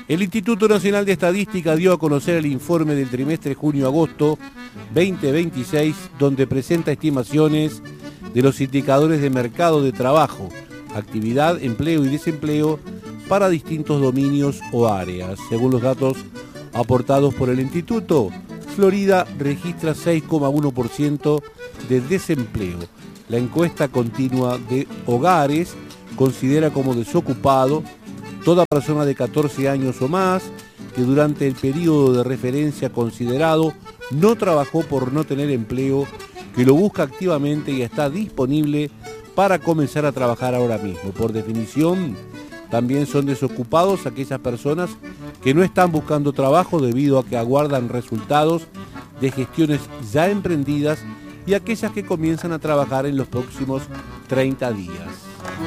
El Instituto Nacional de Estadística dio a conocer el informe del trimestre junio-agosto 2026, donde presenta estimaciones de los indicadores de mercado de trabajo, actividad, empleo y desempleo para distintos dominios o áreas. Según los datos aportados por el Instituto, Florida registra 6,1% de desempleo. La encuesta continua de hogares considera como desocupado toda persona de 14 años o más que durante el periodo de referencia considerado no trabajó por no tener empleo, que lo busca activamente y está disponible para comenzar a trabajar ahora mismo. Por definición, también son desocupados aquellas personas que no están buscando trabajo debido a que aguardan resultados de gestiones ya emprendidas y aquellas que comienzan a trabajar en los próximos 30 días.